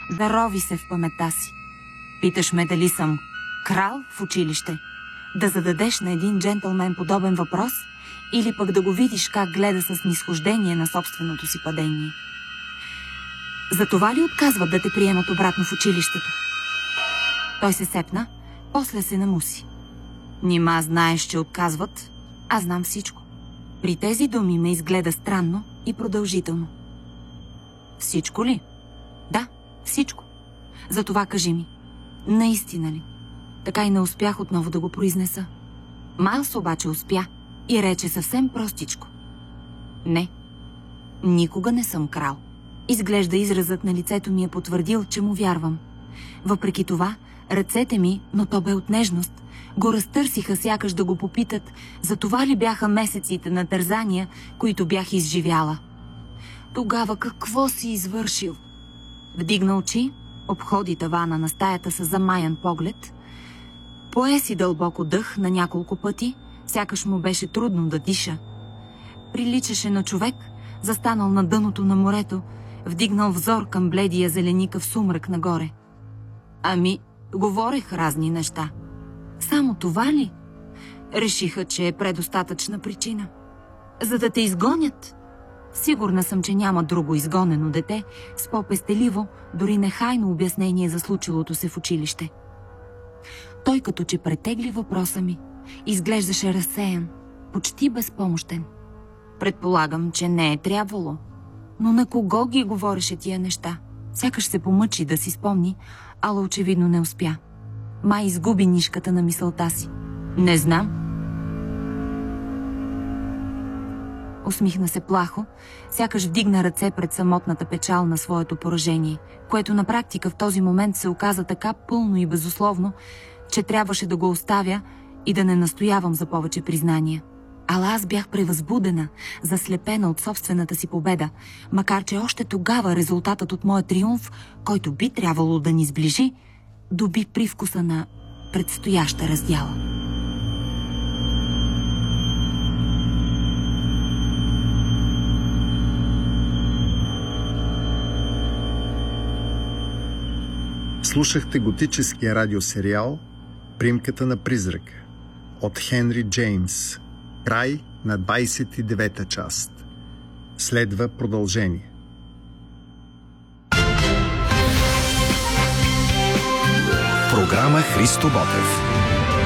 Зарови се в паметта си. Питаш ме дали съм крал в училище? Да зададеш на един джентълмен подобен въпрос или пък да го видиш как гледа с нисхождение на собственото си падение? Затова ли отказват да те приемат обратно в училището? Той се сепна, после се намуси. Нима знаеш, че отказват? Аз знам всичко. При тези думи ме изгледа странно и продължително. Всичко ли? Да, всичко. Затова кажи ми, наистина ли? Така и не успях отново да го произнеса. Майлс обаче успя и рече съвсем простичко. Не, никога не съм крал. Изглежда изразът на лицето ми е потвърдил, че му вярвам. Въпреки това, ръцете ми, но то бе от нежност, го разтърсиха сякаш да го попитат, за това ли бяха месеците на тързания, които бях изживяла. Тогава какво си извършил? Вдигна очи, обходи тавана на стаята с замаян поглед, пое си дълбоко дъх на няколко пъти, сякаш му беше трудно да диша. Приличаше на човек, застанал на дъното на морето, вдигнал взор към бледия зеленикав сумрак нагоре. Ами, говорех разни неща. Само това ли? Решиха, че е предостатъчна причина. За да те изгонят? Сигурна съм, че няма друго изгонено дете с по-пестеливо, дори нехайно обяснение за случилото се в училище. Той като че претегли въпроса ми, изглеждаше разсеян, почти безпомощен. Предполагам, че не е трябвало. Но на кого ги говореше тия неща? Сякаш се помъчи да си спомни, ала очевидно не успя. Май изгуби нишката на мисълта си. Не знам. Усмихна се плахо, сякаш вдигна ръце пред самотната печал на своето поражение, което на практика в този момент се оказа така пълно и безусловно, че трябваше да го оставя и да не настоявам за повече признания. Ала аз бях превъзбудена, заслепена от собствената си победа, макар че още тогава резултатът от моя триумф, който би трябвало да ни сближи, доби привкуса на предстояща раздяла. Слушахте готическия радиосериал "Примката на призрака" от Хенри Джеймс. Край на 29-та част. Следва продължение. Програма Христо Ботев.